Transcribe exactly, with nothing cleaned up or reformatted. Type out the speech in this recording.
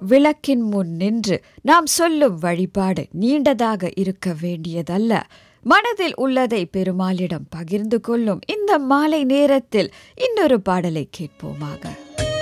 விளக்கின் முன் நின்று நாம் சொல்லும் வழிபாடு நீண்டதாக இருக்க வேண்டியதல்ல. மனதில் உள்ளதை பெருமாளிடம் பகிர்ந்து கொள்ளும் இந்த மாலை நேரத்தில் இன்னொரு பாடலை கேட்போமாக.